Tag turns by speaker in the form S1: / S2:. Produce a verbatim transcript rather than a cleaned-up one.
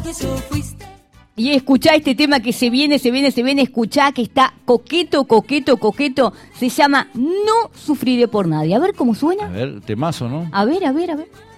S1: Y escuchá este tema que se viene, se viene, se viene, escuchá que está coqueto, coqueto, coqueto. Se llama No sufriré por nadie. A ver cómo suena.
S2: A ver, temazo, ¿no?
S1: A ver, a ver, a ver.